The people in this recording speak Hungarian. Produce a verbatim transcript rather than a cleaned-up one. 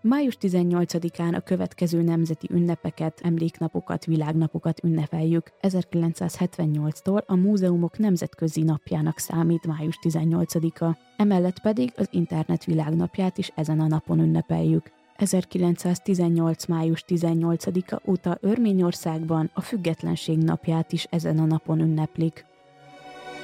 Május tizennyolcadikán a következő nemzeti ünnepeket, emléknapokat, világnapokat ünnepeljük. ezerkilencszázhetvennyolctól a múzeumok nemzetközi napjának számít május tizennyolcadika, emellett pedig az internet világnapját is ezen a napon ünnepeljük. ezerkilencszáztizennyolc. május tizennyolcadika óta Örményországban a Függetlenség napját is ezen a napon ünneplik.